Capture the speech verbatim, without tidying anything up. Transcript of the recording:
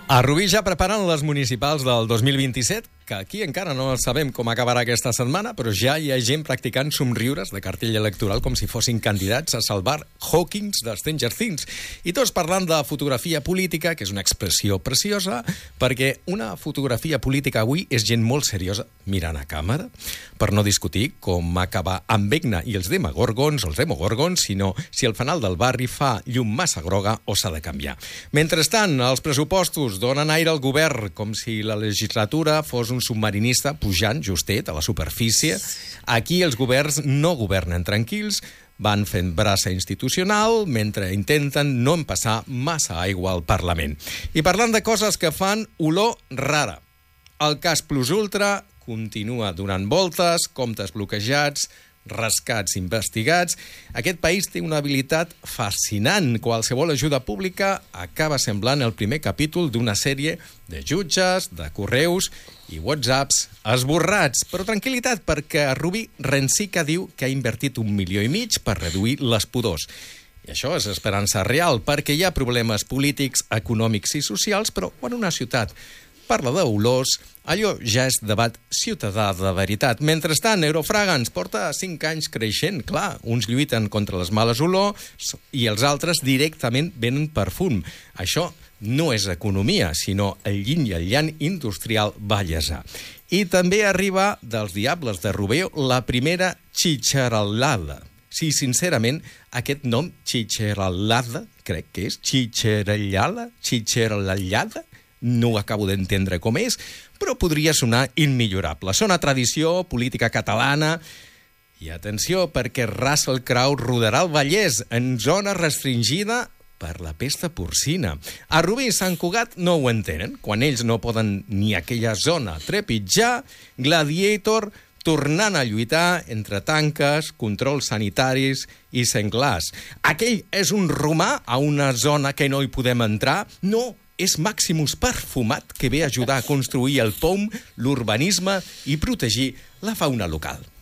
A Rubí ja preparen les municipals del dos mil vint-i-set, que aquí encara no sabem com acabarà aquesta setmana, però ja hi ha gent practicant somriures de cartell electoral com si fossin candidats a salvar Hawkins de Stranger Things. I tots parlant de fotografia política, que és una expressió preciosa, perquè una fotografia política avui és gent molt seriosa mirant a càmera, per no discutir com acabar amb Vecna i els demagorgons o els demogorgons, sinó si el fanal del barri fa llum massa groga o s'ha de canviar. Mentrestant, els pressupostos donen aire al govern, com si la legislatura fos un submarinista pujant justet a la superfície. Aquí els governs no governen tranquils, van fent braça institucional mentre intenten no empassar massa aigua al Parlament. I parlant de coses que fan olor rara, el cas Plus Ultra continua donant voltes, comptes bloquejats, rescats investigats. Aquest país té una habilitat fascinant. Qualsevol ajuda pública acaba semblant el primer capítol d'una sèrie de jutges, de correus i whatsapps esborrats. Però tranquil·litat, perquè a Rubí Renzica diu que ha invertit un milió i mig per reduir les pudors. I això és esperança real, perquè hi ha problemes polítics, econòmics i socials, però quan una ciutat parla d'olors, allò ja és debat ciutadà de veritat. Mentrestant, Eurofragans porta cinc anys creixent. Clar, uns lluiten contra les males olors i els altres directament venen perfum. Això no és economia, sinó el yin i el yang industrial vallesà. I també arriba dels Diables de Rubeo la primera xitxarel·lada. Sí, sincerament, aquest nom, xitxarel·lada, crec que és xitxarellada, xitxarellada, no ho acabo d'entendre com és, però podria sonar immillorable. Sona tradició, política catalana. I atenció, perquè Russell Crowe rodarà el Vallès en zona restringida per la pesta porcina. A Rubí i Sant Cugat no ho entenen. Quan ells no poden ni aquella zona trepitjar, Gladiator tornant a lluitar entre tanques, controls sanitaris i senglars. Aquell és un romà a una zona que no hi podem entrar? No, és Maximus perfumat que ve a ajudar a construir el P O M, l'urbanisme i protegir la fauna local.